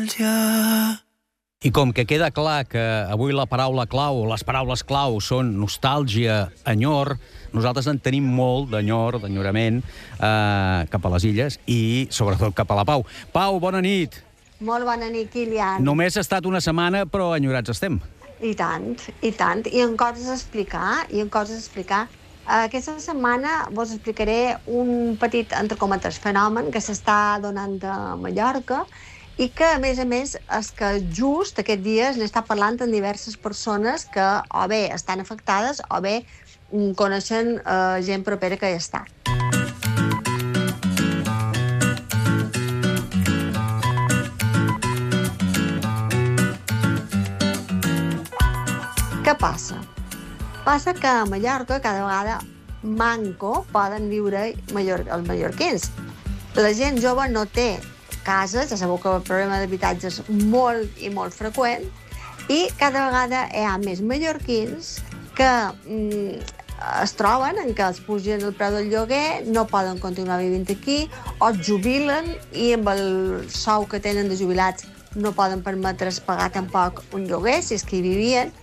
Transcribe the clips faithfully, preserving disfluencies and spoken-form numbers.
I com que queda clar que avui la paraula clau, les paraules clau són nostàlgia, enyor, nosaltres en tenim molt d'enyor, d'enyorament, eh, cap a les illes i, sobretot, cap a la Pau. Pau, bona nit. Molt bona nit, Kilian. Només ha estat una setmana, però enyorats estem. I tant, i tant. I en coses a explicar, i en coses a explicar. Aquesta setmana vos explicaré un petit, entre cometes, fenomen que s'està donant a Mallorca i que, a més a més, és que just aquests dies n'està parlant amb diverses persones que o bé estan afectades o bé coneixen eh, gent propera que hi està. Què passa? Passa que a Mallorca cada vegada manco poden viure mallor els mallorquins. La gent jove no té cases, ja sabeu que el problema d'habitatge és molt i molt freqüent, i cada vegada hi ha més mallorquins que mm, es troben en què els pugen el preu del lloguer, no poden continuar vivint aquí, o es jubilen i amb el sou que tenen de jubilats no poden permetre's pagar tampoc un lloguer, si és que hi vivien,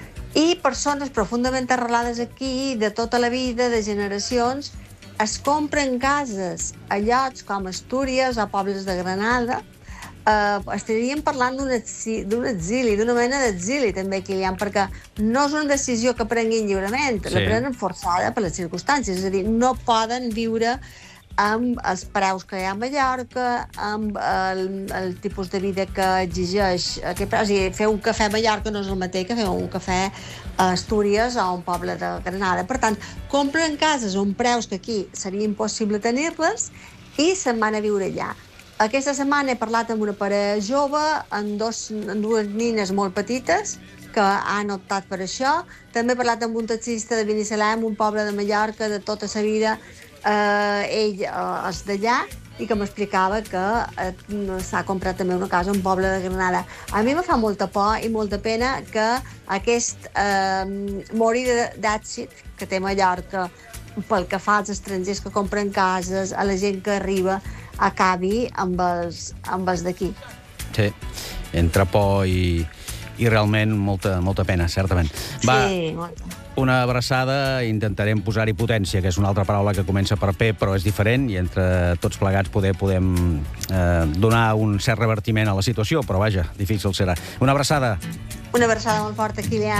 i persones profundament arrelades aquí, de tota la vida, de generacions, es compren cases a llocs com Astúries o pobles de Granada. Eh, estaríem parlant d'un exili, d'una mena d'exili també que hi ha, perquè no és una decisió que prenguin lliurement, sí. La prenen forçada per les circumstàncies, és a dir, no poden viure amb els preus que hi ha a Mallorca, amb el, el tipus de vida que exigeix aquest preu. O sigui, fer un cafè a Mallorca no és el mateix que fer un cafè a Astúries o a un poble de Granada. Per tant, compren cases a uns preus que aquí seria impossible tenir-les i se'n van a viure allà. Aquesta setmana he parlat amb una parella jove, amb, dos, amb dues nines molt petites, que han optat per això. També he parlat amb un taxista de Binissalem, un poble de Mallorca de tota la vida. Uh, ell uh, és d'allà i que m'explicava que uh, s'ha comprat també una casa a un poble de Granada. A mi me fa molta por i molta pena que aquest uh, mori d'èxit que té Mallorca pel que fa als estrangers que compren cases, a la gent que arriba, acabi amb els, amb els d'aquí. Sí, entre por i, i realment molta, molta pena, certament. Va, sí, molta. Una abraçada, intentarem posar-hi potència, que és una altra paraula que comença per P, però és diferent, i entre tots plegats poder, podem eh, donar un cert revertiment a la situació, però vaja, difícil serà. Una abraçada. Una abraçada molt forta, Kilian.